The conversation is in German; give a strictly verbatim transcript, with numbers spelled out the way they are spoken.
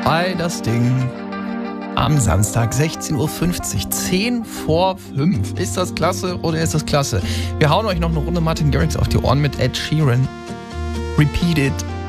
zwei das Ding. Am Samstag sechzehn Uhr fünfzig, zehn vor fünf. Ist das klasse oder ist das klasse? Wir hauen euch noch eine Runde Martin Garrix auf die Ohren mit Ed Sheeran. Repeat it.